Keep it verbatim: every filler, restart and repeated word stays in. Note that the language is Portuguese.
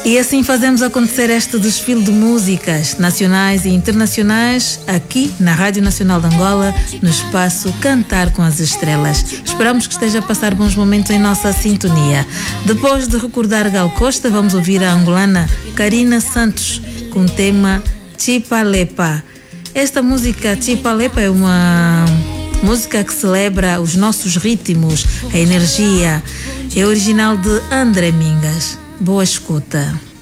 E assim fazemos acontecer este desfile de músicas nacionais e internacionais aqui na Rádio Nacional de Angola, no espaço Cantar com as Estrelas. Esperamos que esteja a passar bons momentos em nossa sintonia. Depois de recordar Gal Costa, vamos ouvir a angolana Karina Santos com o tema Chipalepa. Esta música Chipalepa é uma música que celebra os nossos ritmos, a energia. É original de André Mingas. Boa escuta.